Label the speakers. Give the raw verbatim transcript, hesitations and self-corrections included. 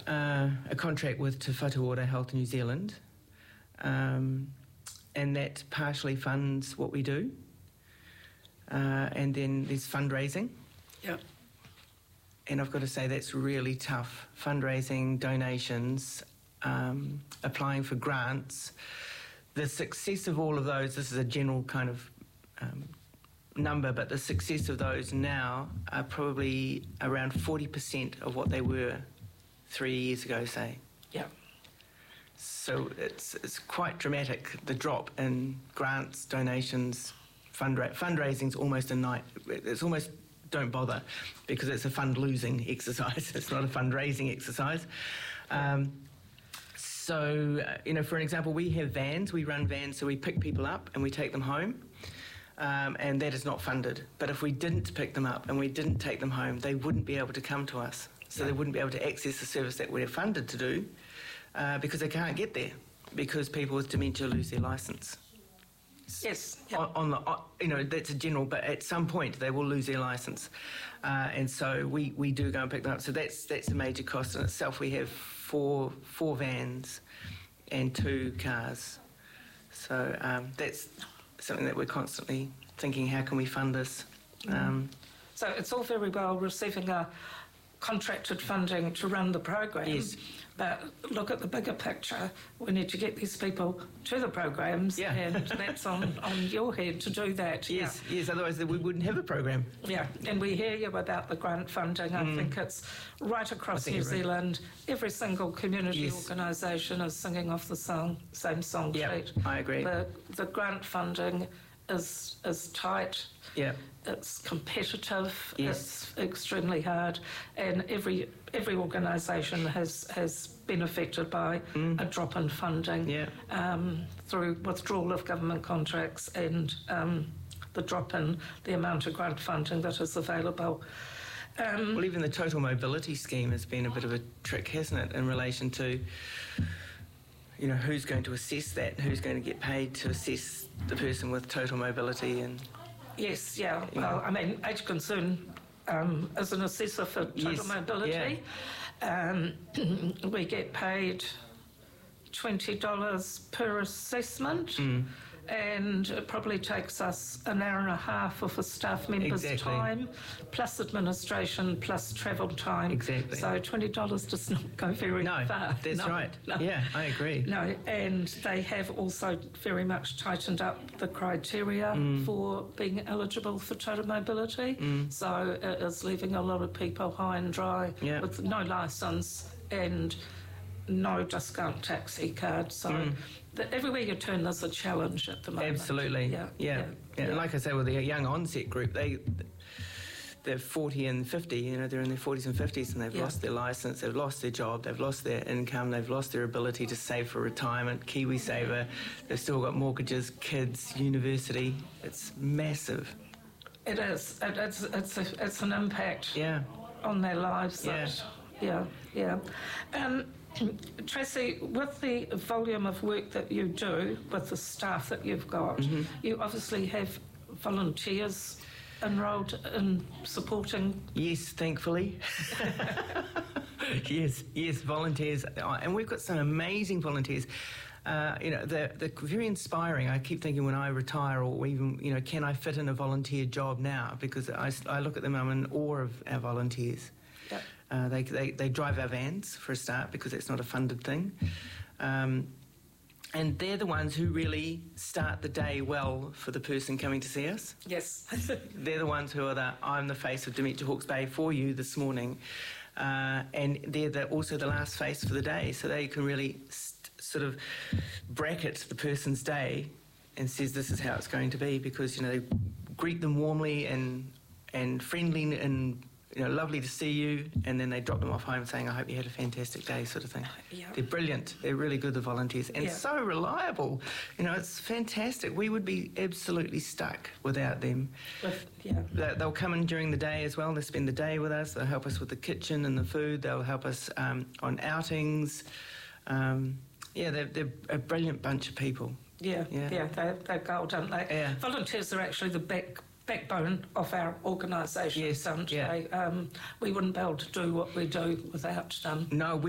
Speaker 1: uh, a contract with Te Whatu Ora Health New Zealand, um, and that partially funds what we do. Uh, and then there's fundraising.
Speaker 2: Yep.
Speaker 1: And I've got to say that's really tough. Fundraising, donations, um, applying for grants. The success of all of those, this is a general kind of um, number, but the success of those now are probably around forty percent of what they were three years ago, say.
Speaker 2: Yeah.
Speaker 1: So it's it's quite dramatic, the drop in grants, donations, fundra- fundraising's almost a night. It's almost don't bother because it's a fund-losing exercise. It's not a fundraising exercise. Um, so, uh, you know, for an example, we have vans. We run vans, so we pick people up and we take them home. Um, and that is not funded. But if we didn't pick them up and we didn't take them home, they wouldn't be able to come to us. So they wouldn't be able to access the service that we're funded to do uh, because they can't get there because people with dementia lose their licence.
Speaker 2: Yes. Yep.
Speaker 1: On, on the, on, you know, that's a general, but at some point they will lose their licence, uh, and so we, we do go and pick them up. So that's that's a major cost in itself. We have four four vans and two cars, so um, that's something that we're constantly thinking: how can we fund this? Um,
Speaker 2: so it's all very well receiving a contracted funding to run the program,
Speaker 1: yes.
Speaker 2: But look at the bigger picture. We need to get these people to the programs,
Speaker 1: yeah.
Speaker 2: and that's on, on your head to do that.
Speaker 1: Yes,
Speaker 2: yeah.
Speaker 1: yes. Otherwise, we wouldn't have a program.
Speaker 2: Yeah, and we hear you about the grant funding. I mm. think it's right across New Zealand. Right. Every single community yes. organisation is singing off the song, same song
Speaker 1: yep,
Speaker 2: sheet.
Speaker 1: I agree.
Speaker 2: The the grant funding is is tight.
Speaker 1: Yeah.
Speaker 2: It's competitive,
Speaker 1: yes.
Speaker 2: it's extremely hard, and every every organisation has, has been affected by mm. a drop in funding
Speaker 1: yeah.
Speaker 2: um, through withdrawal of government contracts and um, the drop in the amount of grant funding that is available. Um,
Speaker 1: well, even the total mobility scheme has been a bit of a trick, hasn't it, in relation to, you know, who's going to assess that, who's going to get paid to assess the person with total mobility and...
Speaker 2: Yes, yeah. Well, I mean, Age Concern um, is an assessor for total
Speaker 1: yes,
Speaker 2: mobility.
Speaker 1: Yeah.
Speaker 2: Um, we get paid twenty dollars per assessment,
Speaker 1: mm.
Speaker 2: and it probably takes us an hour and a half of a staff member's
Speaker 1: exactly.
Speaker 2: time, plus administration, plus travel time.
Speaker 1: Exactly.
Speaker 2: So twenty dollars does not go very
Speaker 1: no,
Speaker 2: far.
Speaker 1: That's
Speaker 2: no,
Speaker 1: right.
Speaker 2: No.
Speaker 1: Yeah, I agree.
Speaker 2: No, and they have also very much tightened up the criteria mm. for being eligible for total mobility. Mm. So it is leaving a lot of people high and dry
Speaker 1: yeah.
Speaker 2: with no licence and no discount taxi card. So mm. the, everywhere you turn, there's a challenge at the moment.
Speaker 1: Absolutely. Yeah. Yeah. yeah. yeah. And like I say, with the young onset group, they... they're forty and fifty, you know, they're in their forties and fifties and they've yeah. lost their licence, they've lost their job, they've lost their income, they've lost their ability to save for retirement, KiwiSaver, they've still got mortgages, kids, university. It's massive.
Speaker 2: It is. It, it's it's a, it's an impact
Speaker 1: yeah.
Speaker 2: on their lives.
Speaker 1: Yeah.
Speaker 2: That, yeah, yeah. Um, Tracy, with the volume of work that you do, with the staff that you've got, mm-hmm. you obviously have volunteers enrolled in supporting?
Speaker 1: Yes, thankfully. yes, yes, volunteers. And we've got some amazing volunteers. Uh, you know, they're, they're very inspiring. I keep thinking when I retire or even, you know, can I fit in a volunteer job now? Because I, I look at them, I'm in awe of our volunteers.
Speaker 2: Yep.
Speaker 1: Uh, they, they, they drive our vans, for a start, because it's not a funded thing. Um, And they're the ones who really start the day well for the person coming to see us.
Speaker 2: Yes.
Speaker 1: They're the ones who are the, I'm the face of Dementia Hawke's Bay for you this morning. Uh, and they're the, also the last face for the day. So they can really st- sort of bracket the person's day and says this is how it's going to be, because, you know, they greet them warmly and and friendly and, you know, lovely to see you, and then they drop them off home saying, I hope you had a fantastic day, sort of thing.
Speaker 2: Yeah.
Speaker 1: They're brilliant. They're really good, the volunteers, and
Speaker 2: yeah.
Speaker 1: so reliable. You know, it's fantastic. We would be absolutely stuck without them.
Speaker 2: With, yeah.
Speaker 1: They'll come in during the day as well. They'll spend the day with us. They'll help us with the kitchen and the food. They'll help us um, on outings. Um, yeah, they're, they're a brilliant bunch of people.
Speaker 2: Yeah, yeah, yeah they're, they're golden. They,
Speaker 1: yeah.
Speaker 2: Volunteers are actually the back backbone of our organisation,
Speaker 1: yes,
Speaker 2: aren't
Speaker 1: yeah.
Speaker 2: they? Um, we wouldn't be able to do what we do without them.
Speaker 1: No, we